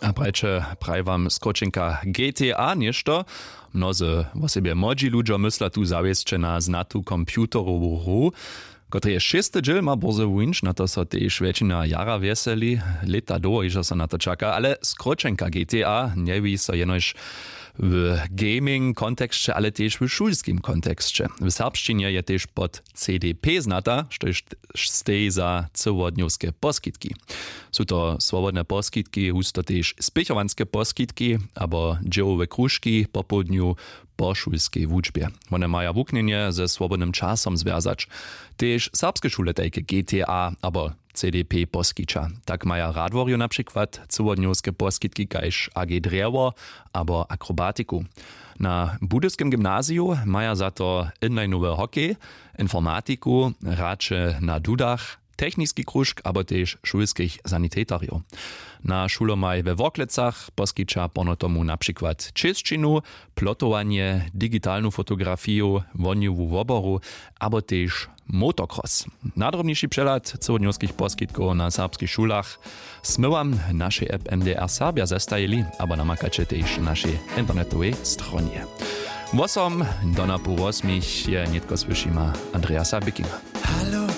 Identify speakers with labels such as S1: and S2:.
S1: A prajče praj wam skročenka GTA nešto. Mnozy o sobie młodzi ludzie mysla tu zawiesće na znatu komputerovu hru, który je 6. dziel ma boze winch, na to so tež väčšina jara veseli, leta do, ižo so na to čaka, ale skročenka GTA neví so jenož w gaming kontekście, ale też w szulskim kontekście. W serbszczynie je też pod CDP znata, što stoi za cywodniowskie poskitki. Są to swobodne poskitki, husto też spěchowanske poskitki, abo dziełowe krużki po południu po szulskiej wuczbie. One mają wuknienie ze swobodnym czasem związać. Też serbskie szule takie GTA, abo CDP poskicza. Tak maja Radworju na przykład cywodniowskie poskitki kajż AG Drewo abo akrobatiku. Na budyskim gimnazju maja za to inlineowy hokej, informatiku, racze na dudach, techniczny krużk, abo też szulskich sanitetariów. Na szulomaj we Woklecach poskicza ponotomu na przykład czeszczynu, plotowanie, digitalną fotografię, woniową woboru, abo też motocross. Nadrobniejszy przegląd cywodniowskich poskitków na serbskich szulach sme wam naszej app MDR Serbia zestajili, abo namakacie też naszej internetowej stronie. Wosom do na pół 8 je nietko słyszyma Andreasa Bickinga.
S2: Hallo